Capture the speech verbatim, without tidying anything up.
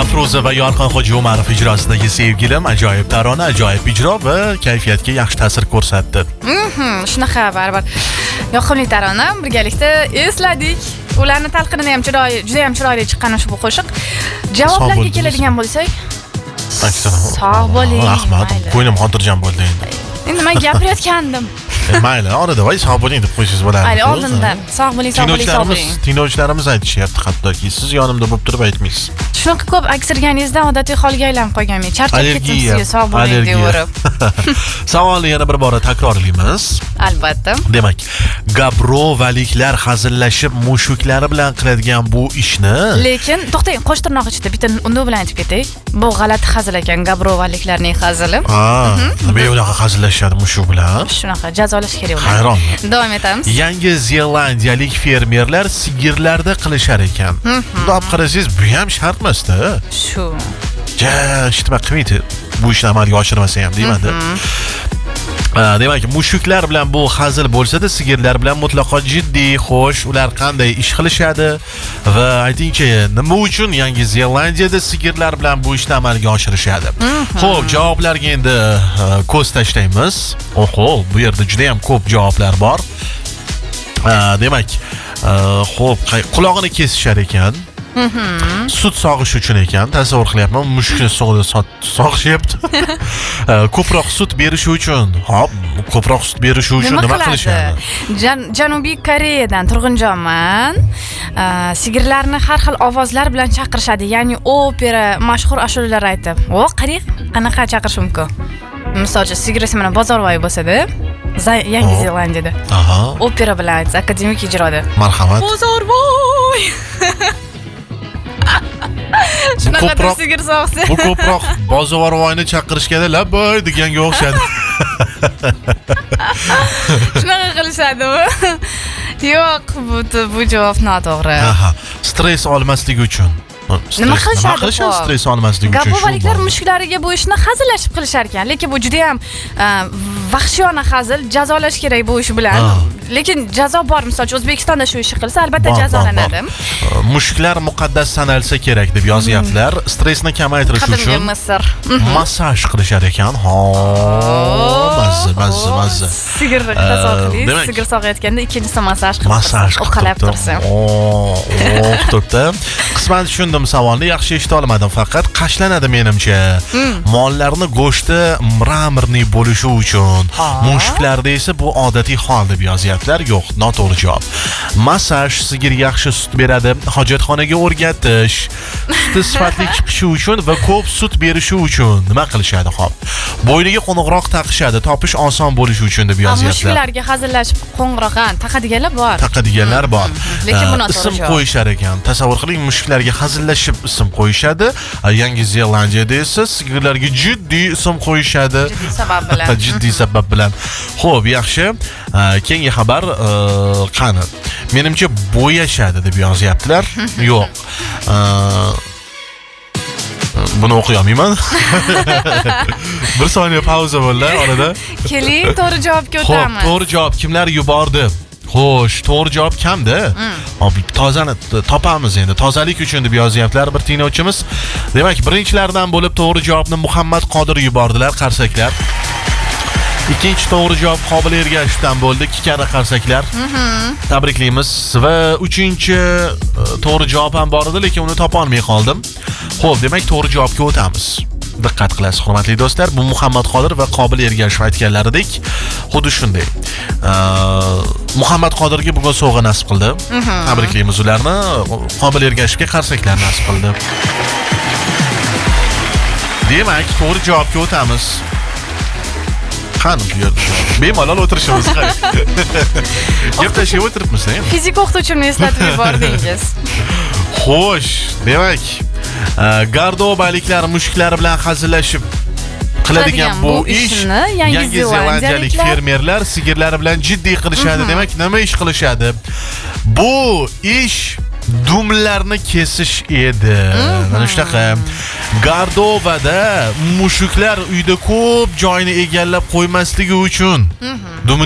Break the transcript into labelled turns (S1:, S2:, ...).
S1: Afroza va Yorqin Hoji Umarov ijrosidagi Sevgilim ajoyib tarona, ajoyib ijro va kayfiyatga yaxshi ta'sir ko'rsatdi.
S2: Mhm, shunaqa baribir. Yoqimli tarona, birgalikda esladik. Ularni talqinida ham chiroyli, juda ham chiroyli chiqqan ushbu qo'shiq. Javoblarga keladigan bo'lsak, sog' bo'ling.
S1: Rahmat. Ko'nglim xotirjam bo'ldi endi.
S2: Endi men gapirayotgandim.
S1: Mayli, orada voy sog' bo'ling deb qo'ysangiz bo'lardi.
S2: Mayli, oldindan sog' bo'ling, sog' bo'ling, sog' bo'ling.
S1: Tinglovchilarimiz aytishyapti hattoki, siz yonimda bo'lib turib aytmaysiz.
S2: Shunaqa ko'p aksirganingizdan odatiy holga aylanib qolganman. Charchab ketdim sizga sog' bo'ling deb o'rib.
S1: Savolni yana bir bora takrorlaymiz.
S2: Albatta.
S1: Demak, gabrovaliklar hazillashib mushuklari bilan qiladigan bu ishni,
S2: lekin to'xtang, qo'sh tirnoq ichida bitta unda bilan aytib ketay. Bu g'alati hazil ekan, gabrovaliklarning hazili.
S1: Ha, nima unaqa hazillashadi mushuk bilan?
S2: Shunaqa jazolash kerak ularni.
S1: Hayronman.
S2: Davom etamiz.
S1: Yangi Zelandiyalik fermerlar sigirlarda qilishar ekan. Bundoq qarasangiz, bu ham shartmasda.
S2: Shu.
S1: Ja, ishtima qilmaydi. Bu ishni amalga oshirmasa ham deyman-da. Demak, mushuklar bilan bu hazil bo'lsa-da, sigirlar bilan mutlaqo jiddiy. Xo'sh, ular qanday ish qilishadi va aytingchi, nima uchun Yangi Zelandiyada sigirlar bilan bu ishni amalga oshirishadi? Xo'p, javoblarga endi ko'z tashlaymiz. Oho, bu yerda juda ham ko'p javoblar bor. Demak, xo'p, qulog'ini kesishar ekan. Sut sog'ish uchun ekan, tasavvur qilyapman, mushukni sog'ida sog'ishyapti. Ko'proq sut berish uchun, hop, ko'proq sut berish uchun nima qilishadi?
S2: Janubiy Koreyadan Turg'unjonman. Sigirlarni har xil ovozlar bilan chaqirishadi, ya'ni opera, mashhur ashulalar aytib. O, qarang, qanaqa chaqirish mumkin? Misol uchun, sigir mana bozorvoy bo'lsa-da, Yangi Zelandiyada.
S1: Aha.
S2: Opera bilan aytsa, akademik ijroda.
S1: Marhamat.
S2: Bozorvoy. Shunaqa sigir sog'sa.
S1: Bu ko'proq bozorvoyni chaqirishganda labboy deganga o'xshadi.
S2: Shunaqa qilishadi bu. Yo'q, bu bu javob noto'g'ri.
S1: Aha, stress olmasligi uchun.
S2: Nima qilishadi?
S1: Nima stress olmasligi uchun?
S2: Gabrovaliklar mushuklariga bu ishni hazillashib qilishar ekan, lekin bu juda ham vahshiyona hazil, jazolash kerak bu ish bilan. Lekin jazo bor, misol uchun O'zbekistonda shu ishni qilsa, albatta jazolanadi.
S1: Mushuklar muqaddas sanalsa kerak deb yozyaptilar. Stressni kamaytirish uchun massaj qilishar ekan. Ha, mazza, mazza, mazza.
S2: Sigir tasavvur, sigir sog'ayotganda ikkinchisi massaj qilib,
S1: massaj
S2: uqalab tursin.
S1: Oh, to'pda. Qisman tushundim savolni, yaxshi eshita olmadim, faqat qashlanadi menimcha. Mollarni go'shti mramorniy bo'lishi uchun, mushuklarda esa bu odatiy hol deb yozyapti. Yo'q, noto'g'ri javob. Massaj sigir yaxshi sut beradi, hojatxonaga o'rgatish, suti sifatli chiqishi uchun va ko'p sut berishi uchun nima qilishadi? Xo'p. Bo'yniga qo'ng'iroq taqishadi, topish oson bo'lishi uchun deb yozyaptilar.
S2: Mushuklarga hazillashib qo'ng'iroq taqadiganlar bor.
S1: Taqadiganlar bor.
S2: Lekin bu noto'g'ri
S1: ism qo'yishar ekan. Tasavvur qiling, mushuklarga hazillashib ism qo'yishadi, Yangi Zelandiyada esa sigirlarga jiddiy ism qo'yishadi.
S2: Jiddiy sabab bilan.
S1: Jiddiy sabab bilan. Xo'p, yaxshi. Keyingi xabar qani? Menimcha bo'yashadi deb yozyaptilar. Yo'q. Buni o'qiy olmayman. Bir soniya pauza bo'ldi orada.
S2: Keling, to'g'ri javobga o'tamiz.
S1: Xo'p, to'g'ri javob kimlar yubordi? Xo'sh, to'g'ri javob kamda? Hop, tozani topamiz endi. Tozalik uchun deb yozyaptilar bir tinglovchimiz. Demak, birinchilardan bo'lib to'g'ri javobni Muhammad Qodir yubordilar, qarsaklar. Ikkinchi to'g'ri javob Qobil Ergashevdan bo'ldi, ikki karra qarsaklar. Tabriklaymiz. Va uchinchi to'g'ri javob ham bor edi, lekin uni topa olmay qoldim. Xo'p, demak to'g'ri javobga o'tamiz. Diqqat qilasiz, hurmatli do'stlar. Bu Muhammad Qodir va Qobil Ergashev aytganlaridek, xuddi shunday. Muhammad Qodirga bugun sovg'a nasib qildi. Tabriklaymiz ularni. Qobil Ergashevga qarsaklar nasib qildi. Demak, to'g'ri javobga o'tamiz. Qani bu yerda bemalol o'tirishimiz kerak. Gap tashlab o'tiribmiz, ha?
S2: Fizik o'qituvchimni eslatib yubordingiz.
S1: Xo'sh, demak, gardobaliklar mushuklar bilan hazillashib qiladigan bu ish Yangi Zelandiyalik fermerlar sigirlari bilan jiddiy qilishadi. Demak, nima ish qilishadi? Bu ish dumlarni kesish edi. Mana shunaqa. Gardovada mushuklar uyda ko'p joyni egallab qo'ymasligi uchun